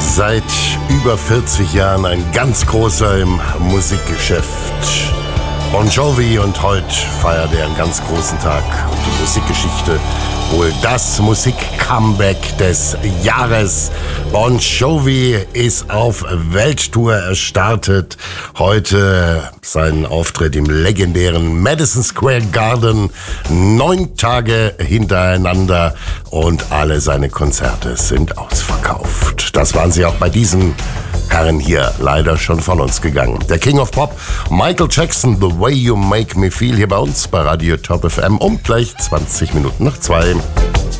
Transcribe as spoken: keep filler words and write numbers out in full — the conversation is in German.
Seit über vierzig Jahren ein ganz großer im Musikgeschäft. Bon Jovi, und heute feiert er einen ganz großen Tag. Und die Musikgeschichte, wohl das Musik-Comeback des Jahres. Bon Jovi ist auf Welttour gestartet. Heute sein Auftritt im legendären Madison Square Garden. Neun Tage hintereinander und alle seine Konzerte sind ausverkauft. Das waren sie auch bei diesen Herren hier, leider schon von uns gegangen. Der King of Pop, Michael Jackson, The Way You Make Me Feel, hier bei uns bei Radio Top F M um gleich zwanzig Minuten nach zwei.